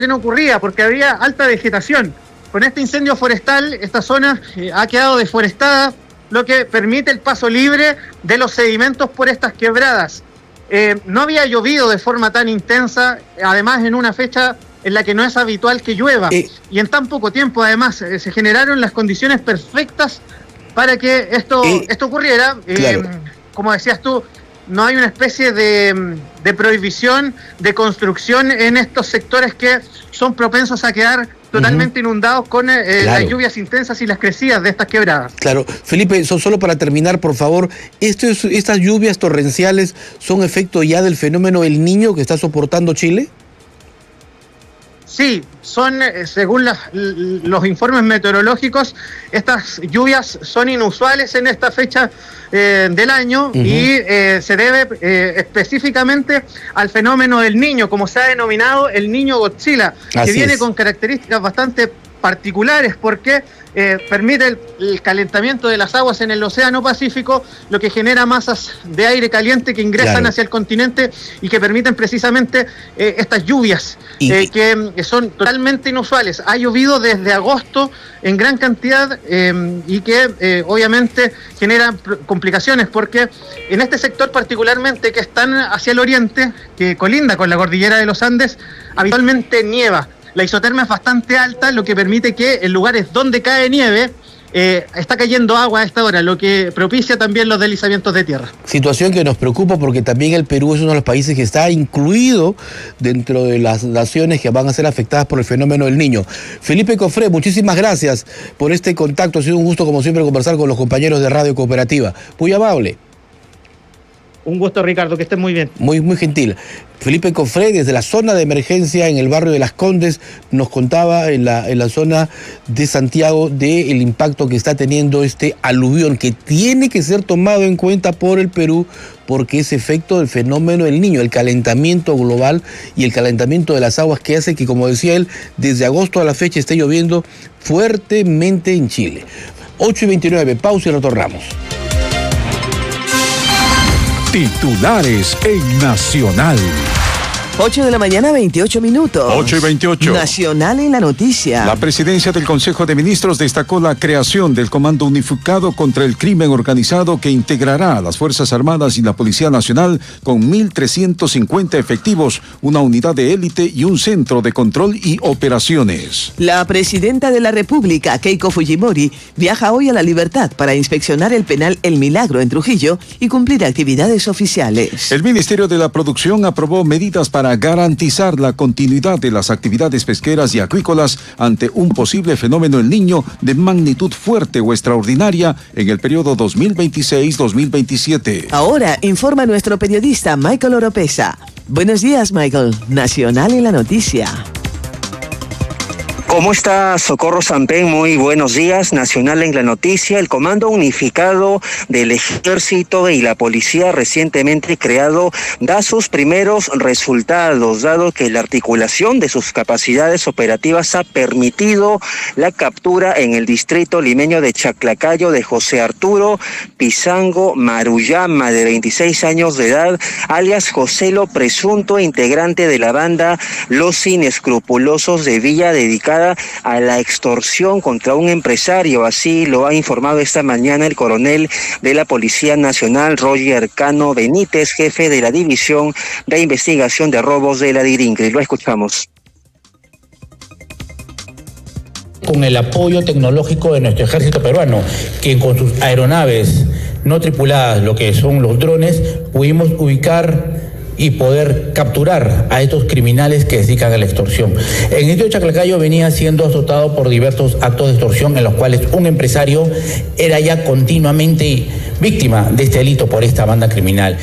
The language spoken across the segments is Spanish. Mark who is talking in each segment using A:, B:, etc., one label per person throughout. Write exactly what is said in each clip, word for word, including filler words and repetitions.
A: no ocurría, porque había alta vegetación. Con este incendio forestal, esta zona eh, ha quedado deforestada, lo que permite el paso libre de los sedimentos por estas quebradas. Eh, no había llovido de forma tan intensa, además en una fecha en la que no es habitual que llueva. Eh, y en tan poco tiempo, además, eh, se generaron las condiciones perfectas para que esto, eh, esto ocurriera. Claro. Eh, como decías tú, no hay una especie de, de prohibición de construcción en estos sectores que son propensos a quedar totalmente uh-huh. inundados con eh, claro. las lluvias intensas y las crecidas de estas quebradas.
B: Claro. Felipe, so, solo para terminar, por favor, ¿estos, ¿estas lluvias torrenciales son efecto ya del fenómeno El Niño que está soportando Chile?
A: Sí, son, según las, los informes meteorológicos, estas lluvias son inusuales en esta fecha eh, del año uh-huh. y eh, se debe eh, específicamente al fenómeno del Niño, como se ha denominado el Niño Godzilla, Así que viene es. con características bastante particulares porque eh, permite el, el calentamiento de las aguas en el Océano Pacífico, lo que genera masas de aire caliente que ingresan claro. hacia el continente y que permiten precisamente eh, estas lluvias y, eh, que eh, son totalmente inusuales. Ha llovido desde agosto en gran cantidad eh, y que eh, obviamente generan complicaciones porque en este sector particularmente que están hacia el oriente, que colinda con la cordillera de los Andes, habitualmente nieva. La isotermia es bastante alta, lo que permite que en lugares donde cae nieve eh, está cayendo agua a esta hora, lo que propicia también los deslizamientos de tierra.
B: Situación que nos preocupa porque también el Perú es uno de los países que está incluido dentro de las naciones que van a ser afectadas por el fenómeno del Niño. Felipe Cofré, muchísimas gracias por este contacto. Ha sido un gusto, como siempre, conversar con los compañeros de Radio Cooperativa. Muy amable.
A: Un gusto, Ricardo, que estés muy bien.
B: Muy, muy gentil. Felipe Cofré, desde la zona de emergencia en el barrio de Las Condes, nos contaba en la, en la zona de Santiago del impacto que está teniendo este aluvión, que tiene que ser tomado en cuenta por el Perú, porque es efecto del fenómeno del Niño, el calentamiento global y el calentamiento de las aguas que hace que, como decía él, desde agosto a la fecha esté lloviendo fuertemente en Chile. ocho y veintinueve, pausa y retornamos.
C: Titulares en Nacional.
D: ocho de la mañana, veintiocho minutos.
C: ocho y veintiocho.
D: Nacional en la noticia.
C: La presidencia del Consejo de Ministros destacó la creación del Comando Unificado contra el Crimen Organizado que integrará a las Fuerzas Armadas y la Policía Nacional con mil trescientos cincuenta efectivos, una unidad de élite y un centro de control y operaciones.
D: La presidenta de la República, Keiko Fujimori, viaja hoy a La Libertad para inspeccionar el penal El Milagro en Trujillo y cumplir actividades oficiales.
C: El Ministerio de la Producción aprobó medidas para para garantizar la continuidad de las actividades pesqueras y acuícolas ante un posible fenómeno El Niño de magnitud fuerte o extraordinaria en el periodo dos mil veintiséis dos mil veintisiete.
D: Ahora informa nuestro periodista Michael Oropesa. Buenos días, Michael. Nacional en la noticia.
E: ¿Cómo está Socorro Sampen? Muy buenos días. Nacional en la noticia. El Comando Unificado del Ejército y la Policía recientemente creado da sus primeros resultados, dado que la articulación de sus capacidades operativas ha permitido la captura en el distrito limeño de Chaclacayo de José Arturo Pizango Maruyama, de veintiséis años de edad, alias Joselo, presunto integrante de la banda Los Inescrupulosos de Villa, dedicada a la extorsión contra un empresario. Así lo ha informado esta mañana el coronel de la Policía Nacional, Roger Cano Benítez, jefe de la División de Investigación de Robos de la DIRINCRI. Lo escuchamos.
F: Con el apoyo tecnológico de nuestro ejército peruano, que con sus aeronaves no tripuladas, lo que son los drones, pudimos ubicar y poder capturar a estos criminales que se dedican a la extorsión. En el distrito de Chaclacayo venía siendo azotado por diversos actos de extorsión en los cuales un empresario era ya continuamente víctima de este delito por esta banda criminal.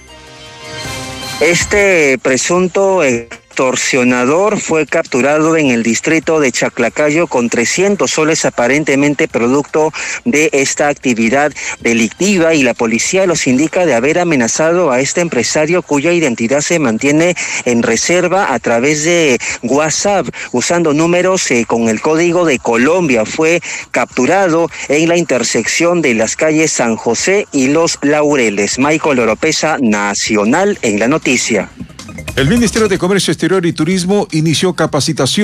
E: Este presunto extorsionador fue capturado en el distrito de Chaclacayo con trescientos soles, aparentemente producto de esta actividad delictiva, y la policía los indica de haber amenazado a este empresario cuya identidad se mantiene en reserva a través de WhatsApp usando números eh, con el código de Colombia. Fue capturado en la intersección de las calles San José y Los Laureles. Michael Oropesa, Nacional en la noticia.
C: El Ministerio de Comercio Exterior y Turismo inició capacitación